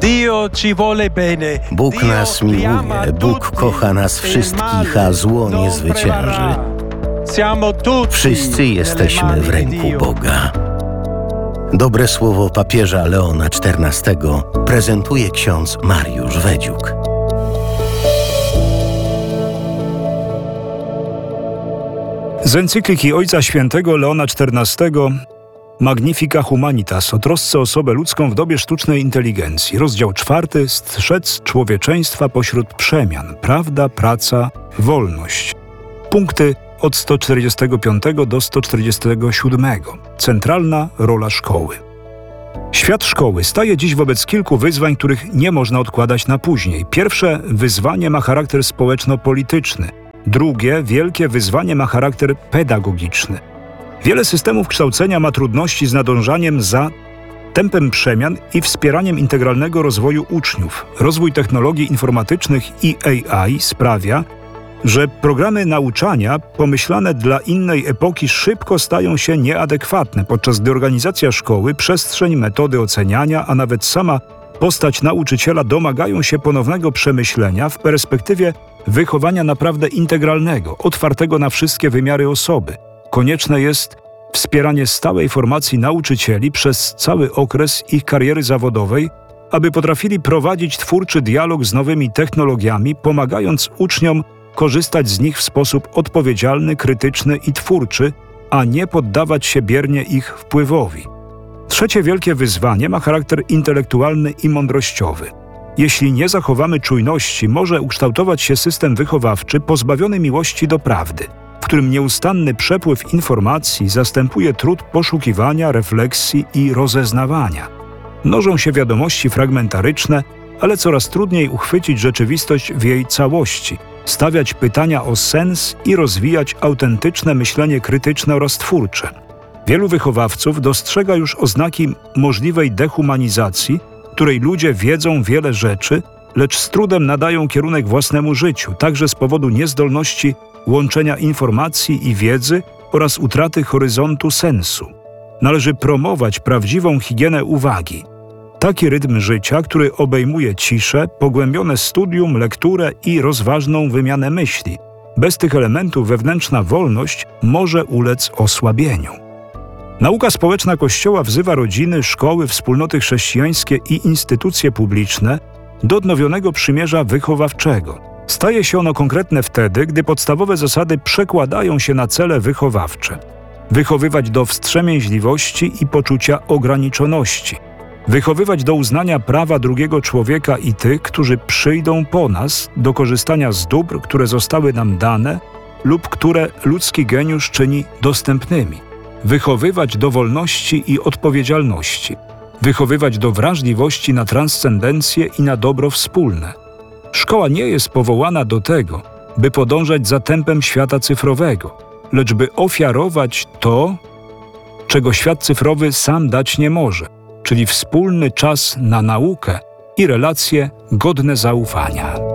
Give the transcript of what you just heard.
Bóg nas miłuje, Bóg kocha nas wszystkich, a zło nie zwycięży. Wszyscy jesteśmy w ręku Boga. Dobre słowo papieża Leona XIV prezentuje ksiądz Mariusz Wedziuk. Z encykliki Ojca Świętego Leona XIV Magnifica Humanitas o trosce o osobę ludzką w dobie sztucznej inteligencji. Rozdział 4. Strzec człowieczeństwa pośród przemian. Prawda, praca, wolność. Punkty od 145 do 147. Centralna rola szkoły. Świat szkoły staje dziś wobec kilku wyzwań, których nie można odkładać na później. Pierwsze wyzwanie ma charakter społeczno-polityczny. Drugie, wielkie wyzwanie ma charakter pedagogiczny. Wiele systemów kształcenia ma trudności z nadążaniem za tempem przemian i wspieraniem integralnego rozwoju uczniów. Rozwój technologii informatycznych i AI sprawia, że programy nauczania pomyślane dla innej epoki szybko stają się nieadekwatne, podczas gdy organizacja szkoły, przestrzeń, metody oceniania, a nawet sama postać nauczyciela domagają się ponownego przemyślenia w perspektywie wychowania naprawdę integralnego, otwartego na wszystkie wymiary osoby. Konieczne jest wspieranie stałej formacji nauczycieli przez cały okres ich kariery zawodowej, aby potrafili prowadzić twórczy dialog z nowymi technologiami, pomagając uczniom korzystać z nich w sposób odpowiedzialny, krytyczny i twórczy, a nie poddawać się biernie ich wpływowi. Trzecie wielkie wyzwanie ma charakter intelektualny i mądrościowy. Jeśli nie zachowamy czujności, może ukształtować się system wychowawczy pozbawiony miłości do prawdy, w którym nieustanny przepływ informacji zastępuje trud poszukiwania, refleksji i rozeznawania. Mnożą się wiadomości fragmentaryczne, ale coraz trudniej uchwycić rzeczywistość w jej całości, stawiać pytania o sens i rozwijać autentyczne myślenie krytyczne oraz twórcze. Wielu wychowawców dostrzega już oznaki możliwej dehumanizacji, której ludzie wiedzą wiele rzeczy, lecz z trudem nadają kierunek własnemu życiu, także z powodu niezdolności łączenia informacji i wiedzy oraz utraty horyzontu sensu. Należy promować prawdziwą higienę uwagi. Taki rytm życia, który obejmuje ciszę, pogłębione studium, lekturę i rozważną wymianę myśli. Bez tych elementów wewnętrzna wolność może ulec osłabieniu. Nauka społeczna Kościoła wzywa rodziny, szkoły, wspólnoty chrześcijańskie i instytucje publiczne do odnowionego przymierza wychowawczego. Staje się ono konkretne wtedy, gdy podstawowe zasady przekładają się na cele wychowawcze. Wychowywać do wstrzemięźliwości i poczucia ograniczoności. Wychowywać do uznania prawa drugiego człowieka i tych, którzy przyjdą po nas, do korzystania z dóbr, które zostały nam dane lub które ludzki geniusz czyni dostępnymi. Wychowywać do wolności i odpowiedzialności. Wychowywać do wrażliwości na transcendencję i na dobro wspólne. Szkoła nie jest powołana do tego, by podążać za tempem świata cyfrowego, lecz by ofiarować to, czego świat cyfrowy sam dać nie może, czyli wspólny czas na naukę i relacje godne zaufania.